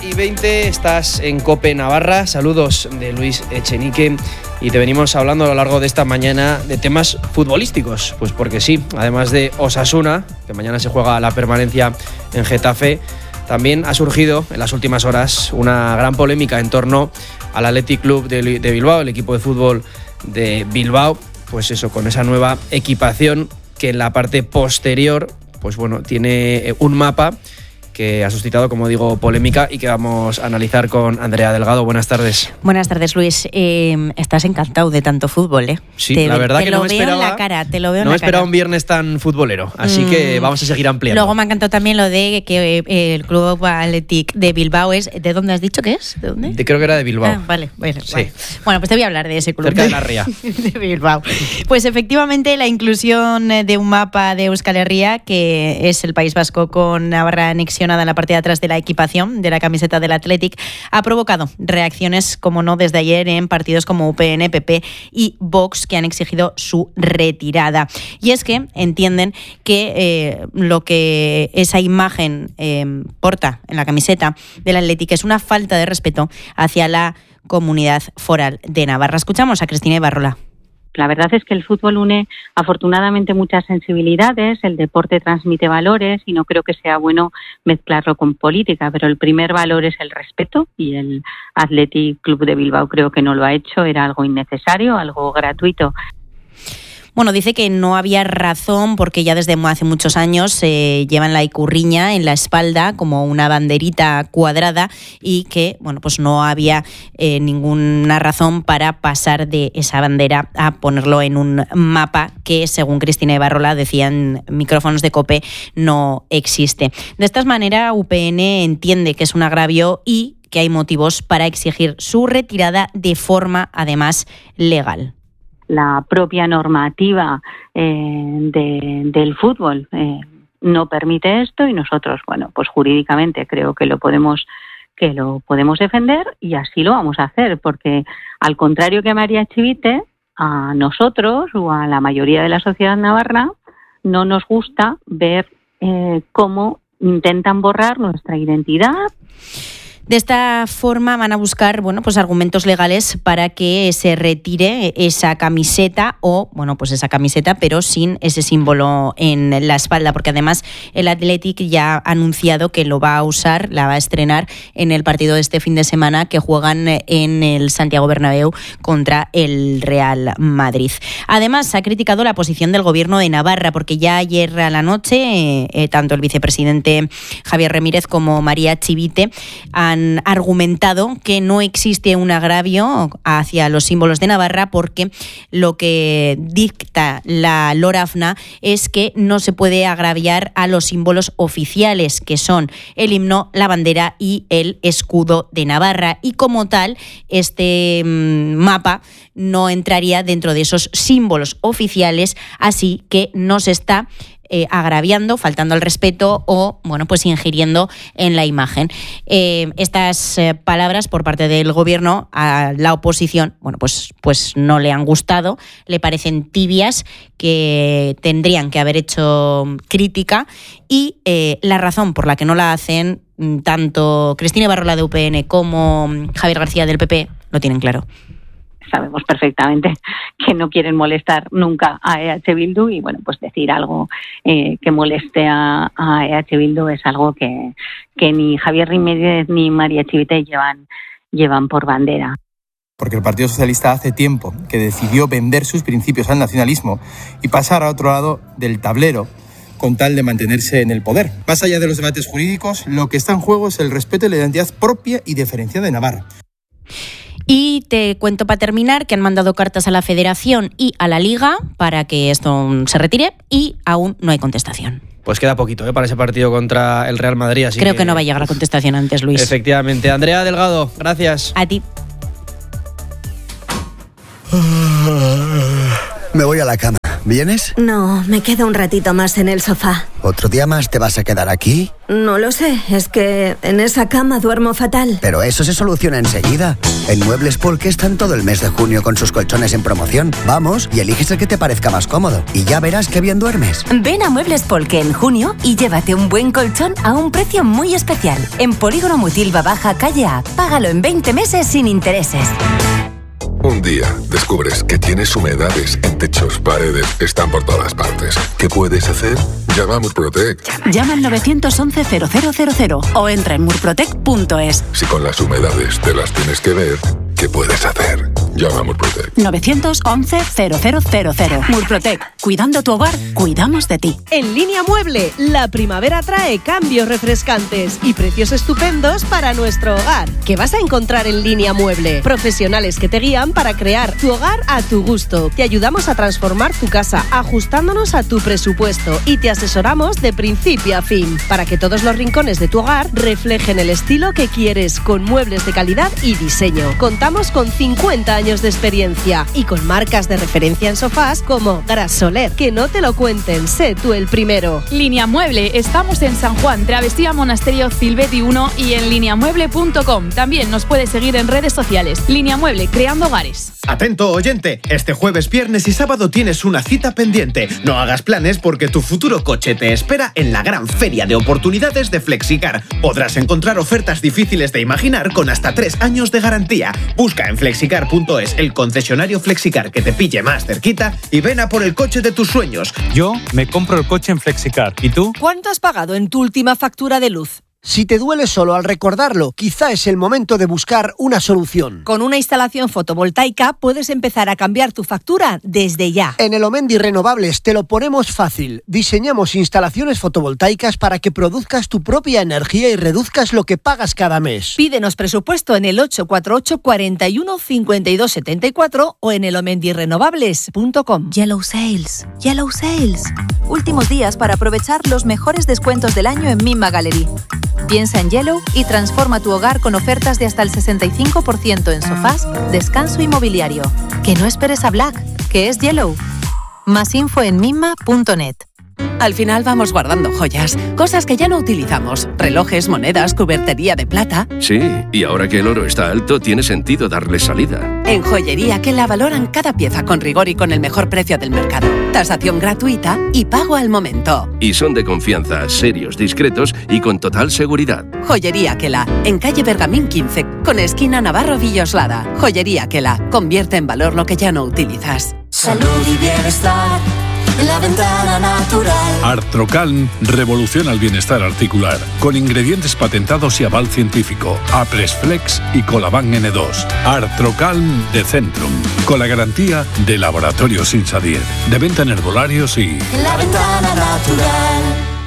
9:20, estás en COPE Navarra. Saludos de Luis Echenique y te venimos hablando a lo largo de esta mañana de temas futbolísticos. Pues porque sí, además de Osasuna, que mañana se juega la permanencia en Getafe, también ha surgido en las últimas horas una gran polémica en torno al Athletic Club de Bilbao, el equipo de fútbol de Bilbao. Pues eso, con esa nueva equipación que en la parte posterior, pues bueno, tiene un mapa que ha suscitado, como digo, polémica y que vamos a analizar con Andrea Delgado. Buenas tardes. Buenas tardes, Luis. Estás encantado de tanto fútbol, ¿eh? Sí, la verdad que no me esperaba. Te lo veo en la cara. No me esperaba un viernes tan futbolero, así que vamos a seguir ampliando. Luego me ha encantado también lo de que el Club Athletic de Bilbao es... ¿De dónde has dicho que es? ¿De dónde? Creo que era de Bilbao. Ah, vale. Sí. Vale. Bueno, pues te voy a hablar de ese club. Cerca de la Ría. De Bilbao. Pues efectivamente la inclusión de un mapa de Euskal Herria, que es el País Vasco con Navarra anexionada en la parte de atrás de la equipación de la camiseta del Athletic, ha provocado reacciones, como no, desde ayer en partidos como UPN, PP y Vox, que han exigido su retirada. Y es que entienden que lo que esa imagen porta en la camiseta del Athletic es una falta de respeto hacia la comunidad foral de Navarra. Escuchamos a Cristina Ibarrola. La verdad es que el fútbol une afortunadamente muchas sensibilidades, el deporte transmite valores y no creo que sea bueno mezclarlo con política, pero el primer valor es el respeto y el Athletic Club de Bilbao creo que no lo ha hecho, era algo innecesario, algo gratuito. Bueno, dice que no había razón porque ya desde hace muchos años llevan la icurriña en la espalda como una banderita cuadrada y que, bueno, pues no había ninguna razón para pasar de esa bandera a ponerlo en un mapa que, según Cristina Ibarrola, decían micrófonos de COPE, no existe. De esta manera, UPN entiende que es un agravio y que hay motivos para exigir su retirada de forma, además, legal. La propia normativa del fútbol no permite esto y nosotros, bueno, pues jurídicamente creo que lo podemos defender y así lo vamos a hacer, porque al contrario que a María Chivite, a nosotros o a la mayoría de la sociedad navarra no nos gusta ver cómo intentan borrar nuestra identidad. De esta forma van a buscar, bueno, pues argumentos legales para que se retire esa camiseta o, bueno, pues esa camiseta, pero sin ese símbolo en la espalda, porque además el Athletic ya ha anunciado que lo va a usar, la va a estrenar en el partido de este fin de semana que juegan en el Santiago Bernabéu contra el Real Madrid. Además, ha criticado la posición del Gobierno de Navarra, porque ya ayer a la noche, tanto el vicepresidente Javier Remírez como María Chivite han argumentado que no existe un agravio hacia los símbolos de Navarra porque lo que dicta la LORAFNA es que no se puede agraviar a los símbolos oficiales, que son el himno, la bandera y el escudo de Navarra. Y como tal, este mapa no entraría dentro de esos símbolos oficiales, así que no se está agraviando, faltando al respeto o, bueno, pues ingiriendo en la imagen. Estas palabras por parte del gobierno a la oposición, bueno, pues no le han gustado, le parecen tibias, que tendrían que haber hecho crítica y la razón por la que no la hacen tanto Cristina Ibarrola de UPN como Javier García del PP lo tienen claro. Sabemos perfectamente que no quieren molestar nunca a EH Bildu y, bueno, pues decir algo que moleste a EH Bildu es algo que ni Javier Remírez ni María Chivite llevan por bandera. Porque el Partido Socialista hace tiempo que decidió vender sus principios al nacionalismo y pasar a otro lado del tablero con tal de mantenerse en el poder. Más allá de los debates jurídicos, lo que está en juego es el respeto de la identidad propia y diferenciada de Navarra. Y te cuento para terminar que han mandado cartas a la Federación y a la Liga para que esto se retire y aún no hay contestación. Pues queda poquito para ese partido contra el Real Madrid. Así Creo que no va a llegar la contestación antes, Luis. Efectivamente. Andrea Delgado, gracias. A ti. Me voy a la cama. ¿vienes? No, me quedo un ratito más en el sofá. ¿Otro día más te vas a quedar aquí? No lo sé, es que en esa cama duermo fatal. Pero eso se soluciona enseguida. En Muebles Polke están todo el mes de junio con sus colchones en promoción. Vamos y eliges el que te parezca más cómodo. Y ya verás qué bien duermes. Ven a Muebles Polke en junio y llévate un buen colchón a un precio muy especial. En Polígono Mutilva Baja, calle A. Págalo en 20 meses sin intereses. Un día descubres que tienes humedades en techos, paredes, están por todas partes. ¿Qué puedes hacer? Llama a Murprotec. Llama al 911-0000 o entra en murprotec.es. Si con las humedades te las tienes que ver, ¿qué puedes hacer? Llama a Murprotec. 911-0000. Murprotec. Cuidando tu hogar, cuidamos de ti. En Línea Mueble, la primavera trae cambios refrescantes y precios estupendos para nuestro hogar. ¿Qué vas a encontrar en Línea Mueble? Profesionales que te guían para crear tu hogar a tu gusto. Te ayudamos a transformar tu casa, ajustándonos a tu presupuesto, y te asesoramos de principio a fin, para que todos los rincones de tu hogar reflejen el estilo que quieres, con muebles de calidad y diseño. Contamos con 50 años de experiencia y con marcas de referencia en sofás como Gras Soler. Que no te lo cuenten, sé tú el primero. Línea Mueble, estamos en San Juan, Travestía Monasterio Cilveti 1 y en lineamueble.com. También nos puedes seguir en redes sociales. Línea Mueble, creando hogares. Atento, oyente, este jueves, viernes y sábado tienes una cita pendiente. No hagas planes porque tu futuro coche te espera en la gran feria de oportunidades de Flexicar. Podrás encontrar ofertas difíciles de imaginar con hasta 3 años de garantía. Busca en flexicar.es el concesionario Flexicar que te pille más cerquita y ven a por el coche de tus sueños. Yo me compro el coche en Flexicar. ¿Y tú? ¿Cuánto has pagado en tu última factura de luz? Si te duele solo al recordarlo, quizá es el momento de buscar una solución. Con una instalación fotovoltaica puedes empezar a cambiar tu factura desde ya. En Elomendi Renovables te lo ponemos fácil. Diseñamos instalaciones fotovoltaicas para que produzcas tu propia energía y reduzcas lo que pagas cada mes. Pídenos presupuesto en el 848 41 52 74 o en elomendirenovables.com. Yellow Sales. Yellow Sales. Últimos días para aprovechar los mejores descuentos del año en Mimma Gallery. Piensa en Yellow y transforma tu hogar con ofertas de hasta el 65% en sofás, descanso y mobiliario. Que no esperes a Black, que es Yellow. Más info en mimma.net. Al final vamos guardando joyas, cosas que ya no utilizamos, relojes, monedas, cubertería de plata. Sí, y ahora que el oro está alto, tiene sentido darle salida. En Joyería Que La valoran cada pieza con rigor y con el mejor precio del mercado. Tasación gratuita y pago al momento. Y son de confianza, serios, discretos y con total seguridad. Joyería Que La, en calle Bergamín 15, con esquina Navarro Villoslada. Joyería Que La, convierte en valor lo que ya no utilizas. Salud y bienestar. La ventana natural. Artrocalm revoluciona el bienestar articular con ingredientes patentados y aval científico. Apresflex y Colaban N2. Artrocalm de Centrum, con la garantía de Laboratorios Insadier. De venta en herbolarios y... La ventana natural.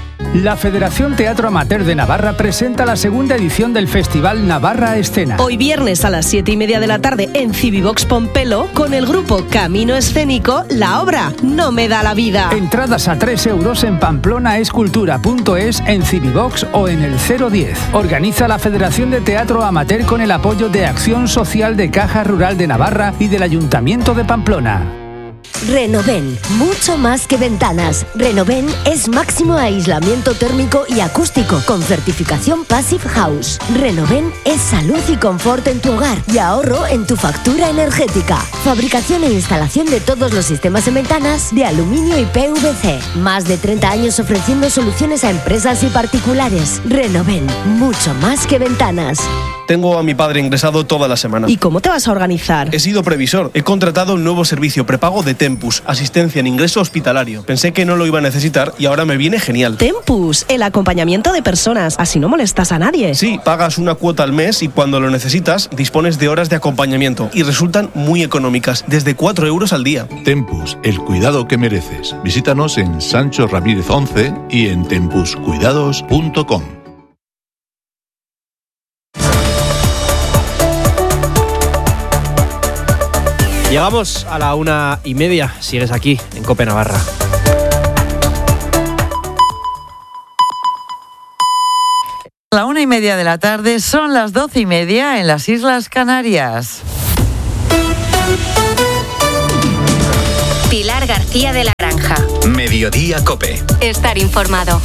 La Federación Teatro Amateur de Navarra presenta la segunda edición del Festival Navarra Escena. Hoy viernes a las 7:30 de la tarde en Civivox Pompelo, con el grupo Camino Escénico, la obra No me da la vida. Entradas a 3 euros en pamplonaescultura.es, en Civivox o en el 010. Organiza la Federación de Teatro Amateur con el apoyo de Acción Social de Caja Rural de Navarra y del Ayuntamiento de Pamplona. Renoven, mucho más que ventanas. Renoven es máximo aislamiento térmico y acústico con certificación Passive House. Renoven es salud y confort en tu hogar y ahorro en tu factura energética. Fabricación e instalación de todos los sistemas en ventanas de aluminio y PVC. Más de 30 años ofreciendo soluciones a empresas y particulares. Renoven, mucho más que ventanas. Tengo a mi padre ingresado toda la semana. ¿Y cómo te vas a organizar? He sido previsor. He contratado un nuevo servicio prepago de Tempus, asistencia en ingreso hospitalario. Pensé que no lo iba a necesitar y ahora me viene genial. Tempus, el acompañamiento de personas. Así no molestas a nadie. Sí, pagas una cuota al mes y cuando lo necesitas dispones de horas de acompañamiento y resultan muy económicas, desde 4 euros al día. Tempus, el cuidado que mereces. Visítanos en Sancho Ramírez 11 y en tempuscuidados.com. Llegamos a la 1:30. Sigues aquí, en COPE Navarra. La 1:30 de la tarde, son las 12:30 en las Islas Canarias. Pilar García de la Granja. Mediodía COPE. Estar informado.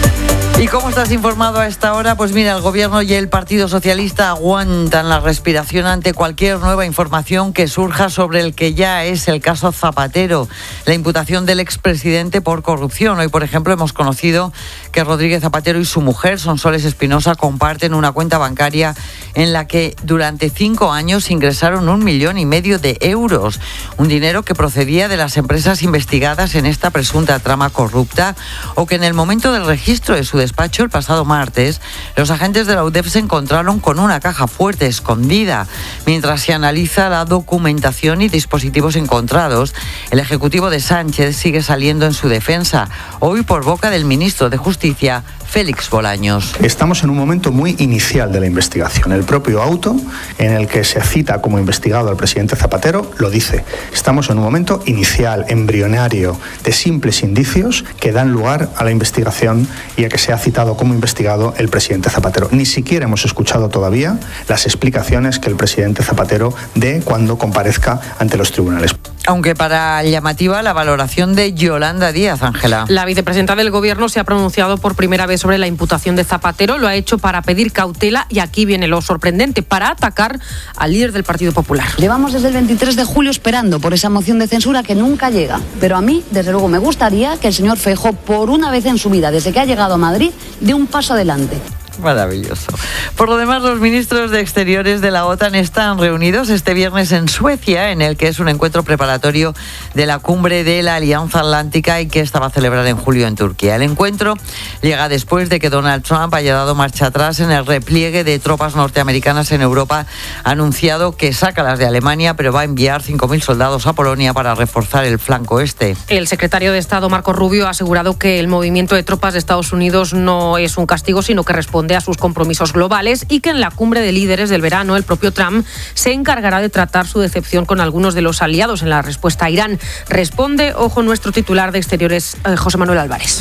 ¿Y cómo estás informado a esta hora? Pues mira, el Gobierno y el Partido Socialista aguantan la respiración ante cualquier nueva información que surja sobre el que ya es el caso Zapatero, la imputación del expresidente por corrupción. Hoy, por ejemplo, hemos conocido que Rodríguez Zapatero y su mujer, Sonsoles Espinosa, comparten una cuenta bancaria en la que durante 5 años ingresaron 1,5 millones de euros, un dinero que procedía de las empresas investigadas en esta presunta trama corrupta, o que en el momento del registro de su despacho el pasado martes, los agentes de la UDEF se encontraron con una caja fuerte escondida. Mientras se analiza la documentación y dispositivos encontrados, el Ejecutivo de Sánchez sigue saliendo en su defensa, hoy por boca del ministro de Justicia, Félix Bolaños. Estamos en un momento muy inicial de la investigación. El propio auto en el que se cita como investigado al presidente Zapatero lo dice. Estamos en un momento inicial, embrionario, de simples indicios que dan lugar a la investigación y a que se ha citado como investigado el presidente Zapatero. Ni siquiera hemos escuchado todavía las explicaciones que el presidente Zapatero dé cuando comparezca ante los tribunales. Aunque para llamativa la valoración de Yolanda Díaz, Ángela. La vicepresidenta del Gobierno se ha pronunciado por primera vez sobre la imputación de Zapatero. Lo ha hecho para pedir cautela y aquí viene lo sorprendente, para atacar al líder del Partido Popular. Llevamos desde el 23 de julio esperando por esa moción de censura que nunca llega. Pero a mí, desde luego, me gustaría que el señor Feijóo, por una vez en su vida, desde que ha llegado a Madrid, dé un paso adelante. Maravilloso. Por lo demás, los ministros de Exteriores de la OTAN están reunidos este viernes en Suecia, en el que es un encuentro preparatorio de la cumbre de la Alianza Atlántica y que esta va a celebrar en julio en Turquía. El encuentro llega después de que Donald Trump haya dado marcha atrás en el repliegue de tropas norteamericanas en Europa. Ha anunciado que saca las de Alemania, pero va a enviar 5.000 soldados a Polonia para reforzar el flanco este. El secretario de Estado, Marco Rubio, ha asegurado que el movimiento de tropas de Estados Unidos no es un castigo, sino que responde a sus compromisos globales, y que en la cumbre de líderes del verano el propio Trump se encargará de tratar su decepción con algunos de los aliados en la respuesta a Irán. Responde, ojo, nuestro titular de Exteriores, José Manuel Álvarez.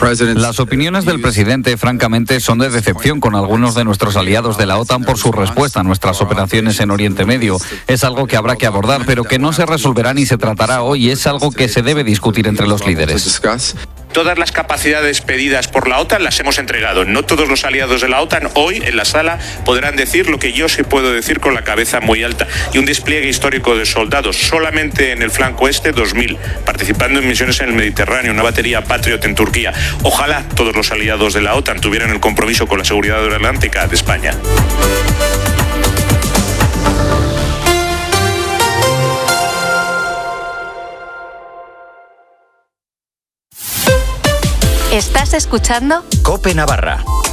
Las opiniones del presidente, francamente, son de decepción con algunos de nuestros aliados de la OTAN por su respuesta a nuestras operaciones en Oriente Medio. Es algo que habrá que abordar, pero que no se resolverá ni se tratará hoy. Es algo que se debe discutir entre los líderes. Todas las capacidades pedidas por la OTAN las hemos entregado. No todos los aliados de la OTAN hoy en la sala podrán decir lo que yo sí puedo decir con la cabeza muy alta. Y un despliegue histórico de soldados solamente en el flanco este, 2.000, participando en misiones en el Mediterráneo, una batería Patriot en Turquía. Ojalá todos los aliados de la OTAN tuvieran el compromiso con la seguridad atlántica de España. ¿Estás escuchando? COPE Navarra.